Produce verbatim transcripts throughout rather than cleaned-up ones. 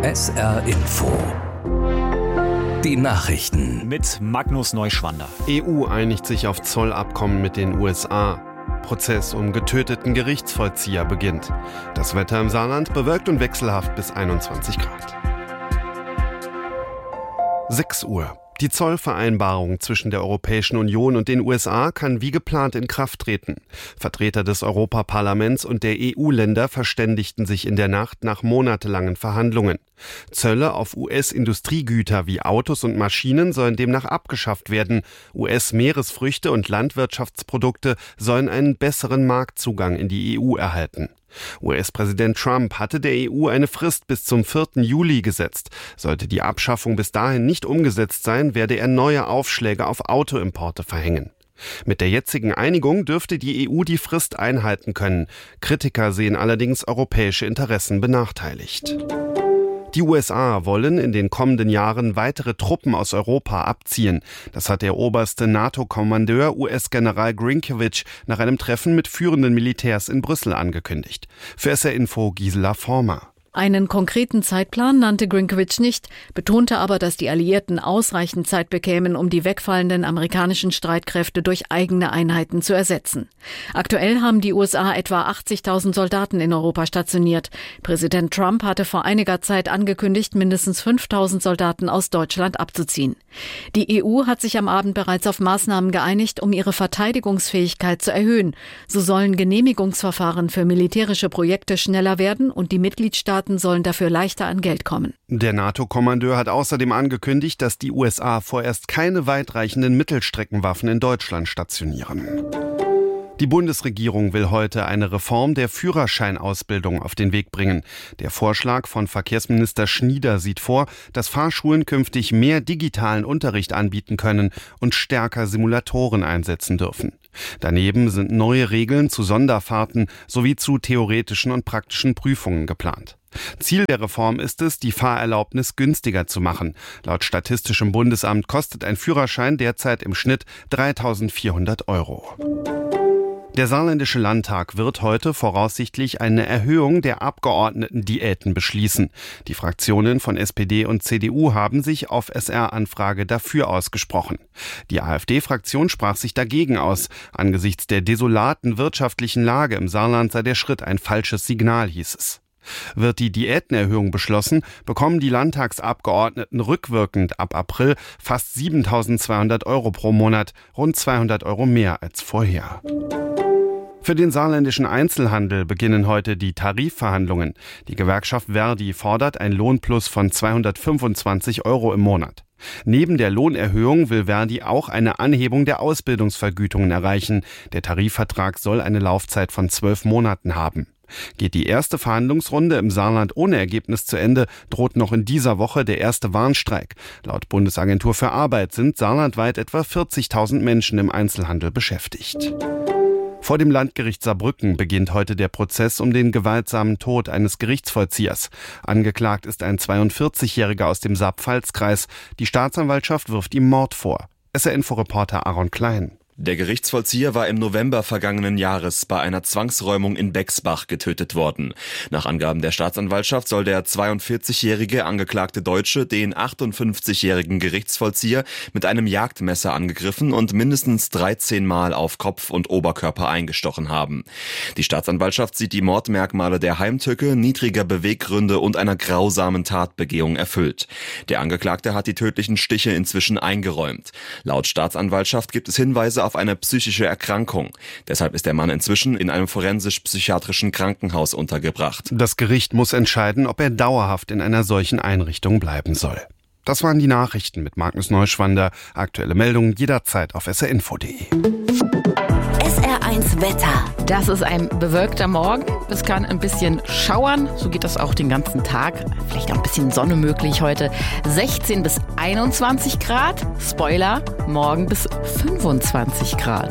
S R Info. Die Nachrichten. Mit Magnus Neuschwander. E U einigt sich auf Zollabkommen mit den U S A. Prozess um getöteten Gerichtsvollzieher beginnt. Das Wetter im Saarland bewölkt und wechselhaft bis einundzwanzig Grad. sechs Uhr. Die Zollvereinbarung zwischen der Europäischen Union und den U S A kann wie geplant in Kraft treten. Vertreter des Europaparlaments und der E U-Länder verständigten sich in der Nacht nach monatelangen Verhandlungen. Zölle auf U S-Industriegüter wie Autos und Maschinen sollen demnach abgeschafft werden. U S-Meeresfrüchte und Landwirtschaftsprodukte sollen einen besseren Marktzugang in die E U erhalten. U S-Präsident Trump hatte der E U eine Frist bis zum vierten Juli gesetzt. Sollte die Abschaffung bis dahin nicht umgesetzt sein, werde er neue Aufschläge auf Autoimporte verhängen. Mit der jetzigen Einigung dürfte die E U die Frist einhalten können. Kritiker sehen allerdings europäische Interessen benachteiligt. Die U S A wollen in den kommenden Jahren weitere Truppen aus Europa abziehen. Das hat der oberste NATO-Kommandeur U S-General Grinkiewicz nach einem Treffen mit führenden Militärs in Brüssel angekündigt. Für S R Info Gisela Former. Einen konkreten Zeitplan nannte Grinkiewicz nicht, betonte aber, dass die Alliierten ausreichend Zeit bekämen, um die wegfallenden amerikanischen Streitkräfte durch eigene Einheiten zu ersetzen. Aktuell haben die U S A etwa achtzigtausend Soldaten in Europa stationiert. Präsident Trump hatte vor einiger Zeit angekündigt, mindestens fünftausend Soldaten aus Deutschland abzuziehen. Die E U hat sich am Abend bereits auf Maßnahmen geeinigt, um ihre Verteidigungsfähigkeit zu erhöhen. So sollen Genehmigungsverfahren für militärische Projekte schneller werden und die Mitgliedstaaten sollen dafür leichter an Geld kommen. Der NATO-Kommandeur hat außerdem angekündigt, dass die U S A vorerst keine weitreichenden Mittelstreckenwaffen in Deutschland stationieren. Die Bundesregierung will heute eine Reform der Führerscheinausbildung auf den Weg bringen. Der Vorschlag von Verkehrsminister Schnieder sieht vor, dass Fahrschulen künftig mehr digitalen Unterricht anbieten können und stärker Simulatoren einsetzen dürfen. Daneben sind neue Regeln zu Sonderfahrten sowie zu theoretischen und praktischen Prüfungen geplant. Ziel der Reform ist es, die Fahrerlaubnis günstiger zu machen. Laut Statistischem Bundesamt kostet ein Führerschein derzeit im Schnitt dreitausendvierhundert Euro. Der Saarländische Landtag wird heute voraussichtlich eine Erhöhung der Abgeordnetendiäten beschließen. Die Fraktionen von S P D und C D U haben sich auf S R-Anfrage dafür ausgesprochen. Die AfD-Fraktion sprach sich dagegen aus. Angesichts der desolaten wirtschaftlichen Lage im Saarland sei der Schritt ein falsches Signal, hieß es. Wird die Diätenerhöhung beschlossen, bekommen die Landtagsabgeordneten rückwirkend ab April fast siebentausendzweihundert Euro pro Monat, rund zweihundert Euro mehr als vorher. Für den saarländischen Einzelhandel beginnen heute die Tarifverhandlungen. Die Gewerkschaft Verdi fordert ein Lohnplus von zweihundertfünfundzwanzig Euro im Monat. Neben der Lohnerhöhung will Verdi auch eine Anhebung der Ausbildungsvergütungen erreichen. Der Tarifvertrag soll eine Laufzeit von zwölf Monaten haben. Geht die erste Verhandlungsrunde im Saarland ohne Ergebnis zu Ende, droht noch in dieser Woche der erste Warnstreik. Laut Bundesagentur für Arbeit sind saarlandweit etwa vierzigtausend Menschen im Einzelhandel beschäftigt. Vor dem Landgericht Saarbrücken beginnt heute der Prozess um den gewaltsamen Tod eines Gerichtsvollziehers. Angeklagt ist ein zweiundvierzigjähriger aus dem Saar-Pfalz-Kreis. Die Staatsanwaltschaft wirft ihm Mord vor. S R-Info-Reporter Aaron Klein. Der Gerichtsvollzieher war im November vergangenen Jahres bei einer Zwangsräumung in Bexbach getötet worden. Nach Angaben der Staatsanwaltschaft soll der zweiundvierzigjährige angeklagte Deutsche den achtundfünfzigjährigen Gerichtsvollzieher mit einem Jagdmesser angegriffen und mindestens dreizehn Mal auf Kopf und Oberkörper eingestochen haben. Die Staatsanwaltschaft sieht die Mordmerkmale der Heimtücke, niedriger Beweggründe und einer grausamen Tatbegehung erfüllt. Der Angeklagte hat die tödlichen Stiche inzwischen eingeräumt. Laut Staatsanwaltschaft gibt es Hinweise auf eine psychische Erkrankung. Deshalb ist der Mann inzwischen in einem forensisch-psychiatrischen Krankenhaus untergebracht. Das Gericht muss entscheiden, ob er dauerhaft in einer solchen Einrichtung bleiben soll. Das waren die Nachrichten mit Magnus Neuschwander. Aktuelle Meldungen jederzeit auf s r info punkt d e. S R eins Wetter. Das ist ein bewölkter Morgen. Es kann ein bisschen schauern. So geht das auch den ganzen Tag. Vielleicht auch ein bisschen Sonne möglich heute. sechzehn bis einundzwanzig Grad. Spoiler, morgen bis fünfundzwanzig Grad.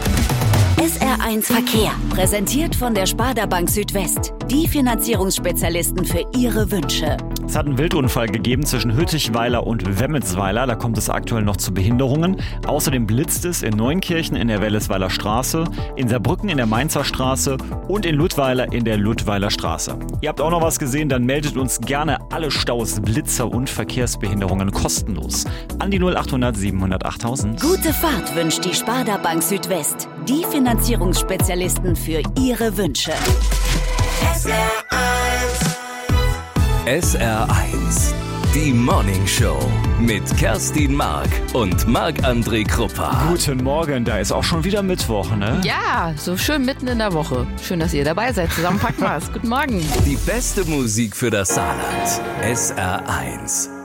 S R eins Verkehr. Präsentiert von der Sparda Bank Südwest. Die Finanzierungsspezialisten für Ihre Wünsche. Es hat einen Wildunfall gegeben zwischen Hüttichweiler und Wemmelsweiler. Da kommt es aktuell noch zu Behinderungen. Außerdem blitzt es in Neunkirchen in der Wellesweiler Straße, in Saarbrücken in der Mainzer Straße und in Ludweiler in der Ludweiler Straße. Ihr habt auch noch was gesehen, dann meldet uns gerne alle Staus, Blitzer und Verkehrsbehinderungen kostenlos an die null achthundert siebenhundert achttausend. Gute Fahrt wünscht die Sparda Bank Südwest. Die Finanzierungsspezialisten für Ihre Wünsche. S R eins. S R eins. Die Morning Show mit Kerstin Mark und Marc-André Kruppa. Guten Morgen, da ist auch schon wieder Mittwoch, ne? Ja, so schön mitten in der Woche. Schön, dass ihr dabei seid. Zusammen packen wir's. Guten Morgen. Die beste Musik für das Saarland. S R eins.